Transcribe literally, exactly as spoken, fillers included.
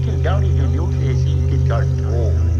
Till down in your face, you get that hole.